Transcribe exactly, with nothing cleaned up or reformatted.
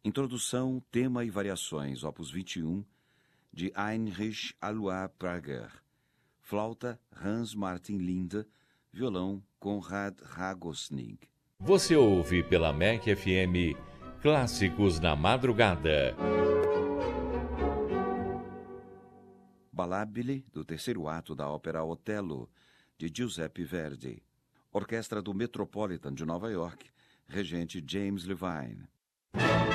Introdução, tema e variações, opus vinte e um, de Heinrich Alois Prager. Flauta, Hans Martin Linde. Violão, Konrad Ragosnig. Você ouve pela M E C F M Clássicos na Madrugada. Ballabile, do terceiro ato da ópera Otelo, de Giuseppe Verdi. Orquestra do Metropolitan de Nova York, regente James Levine.